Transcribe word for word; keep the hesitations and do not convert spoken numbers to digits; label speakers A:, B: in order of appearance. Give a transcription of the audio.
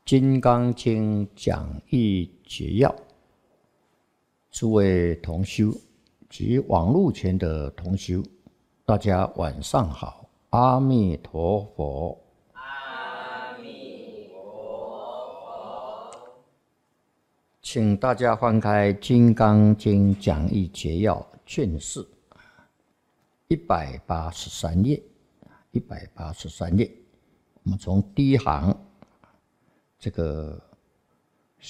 A: 金刚经讲义解要，诸位同修及网络前的同修，大家晚上好，阿弥陀佛。
B: 阿弥陀佛。
A: 请大家翻开《金刚经》讲义解要卷四，一百八十三页，一百八十三页，我们从第一行这个